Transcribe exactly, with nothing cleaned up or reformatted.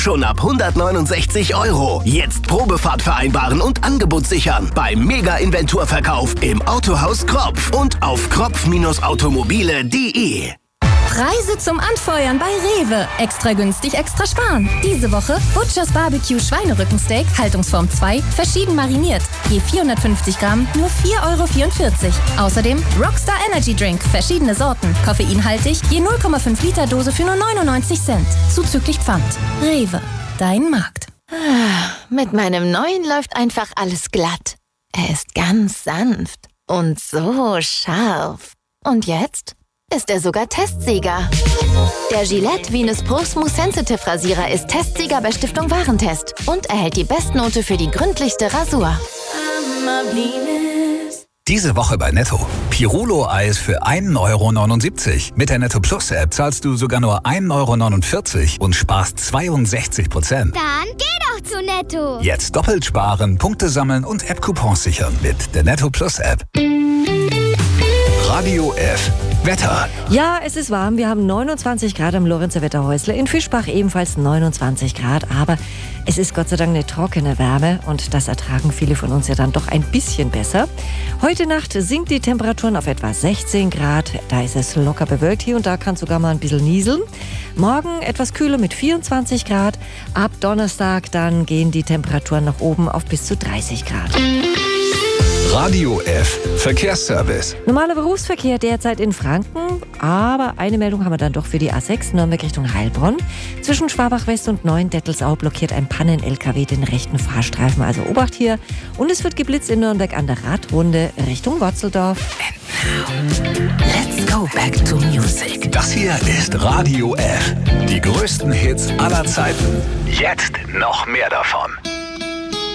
Schon ab hundertneunundsechzig Euro. Jetzt Probefahrt vereinbaren und Angebot sichern. Beim Mega-Inventurverkauf im Autohaus Kropf und auf kropf automobile punkt de. Preise zum Anfeuern bei Rewe. Extra günstig, extra sparen. Diese Woche Butchers Barbecue Schweinerückensteak, Haltungsform zwei, verschieden mariniert. Je vierhundertfünfzig Gramm, nur vier Euro vierundvierzig. Außerdem Rockstar Energy Drink, verschiedene Sorten. Koffeinhaltig, je null Komma fünf Liter Dose für nur neunundneunzig Cent. Zuzüglich Pfand. Rewe, dein Markt. Mit meinem neuen läuft einfach alles glatt. Er ist ganz sanft und so scharf. Und jetzt ist er sogar Testsieger. Der Gillette Venus Pro Smooth Sensitive Rasierer ist Testsieger bei Stiftung Warentest und erhält die Bestnote für die gründlichste Rasur. Diese Woche bei Netto. Pirulo-Eis für ein Euro neunundsiebzig. Mit der Netto Plus App zahlst du sogar nur ein Euro neunundvierzig und sparst zweiundsechzig Prozent. Dann geh doch zu Netto. Jetzt doppelt sparen, Punkte sammeln und App-Coupons sichern mit der Netto Plus App. Radio F. Wetter. Ja, es ist warm. Wir haben neunundzwanzig Grad am Lorenzer Wetterhäusle. In Fischbach ebenfalls neunundzwanzig Grad. Aber es ist Gott sei Dank eine trockene Wärme und das ertragen viele von uns ja dann doch ein bisschen besser. Heute Nacht sinkt die Temperaturen auf etwa sechzehn Grad. Da ist es locker bewölkt. Hier und da kann es sogar mal ein bisschen nieseln. Morgen etwas kühler mit vierundzwanzig Grad. Ab Donnerstag dann gehen die Temperaturen nach oben auf bis zu dreißig Grad. Radio F. Verkehrsservice. Normaler Berufsverkehr derzeit in Franken, aber eine Meldung haben wir dann doch für die A sechs Nürnberg Richtung Heilbronn. Zwischen Schwabach West und Neuendettelsau blockiert ein Pannen-L K W den rechten Fahrstreifen, also Obacht hier. Und es wird geblitzt in Nürnberg an der Radrunde Richtung Wotzeldorf. And now, let's go back to music. Das hier ist Radio F. Die größten Hits aller Zeiten. Jetzt noch mehr davon.